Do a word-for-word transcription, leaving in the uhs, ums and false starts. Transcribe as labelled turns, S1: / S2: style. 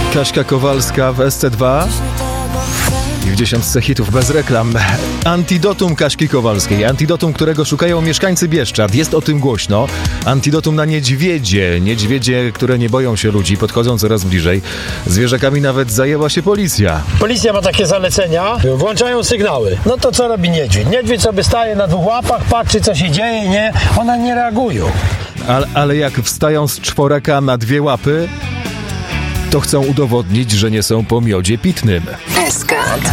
S1: Kaśka Kowalska w S C dwa i w dziesiątce hitów bez reklam. Antidotum Kaśki Kowalskiej. Antidotum, którego szukają mieszkańcy Bieszczad. Jest o tym głośno. Antidotum na niedźwiedzie. Niedźwiedzie, które nie boją się ludzi, podchodzą coraz bliżej. Zwierzakami nawet zajęła się policja.
S2: Policja ma takie zalecenia, włączają sygnały. No to co robi niedźwiedź? Niedźwiedź sobie staje na dwóch łapach, patrzy co się dzieje, nie? One nie reagują.
S1: Ale, ale jak wstają z czworaka na dwie łapy, to chcą udowodnić, że nie są po miodzie pitnym.
S3: Eskat.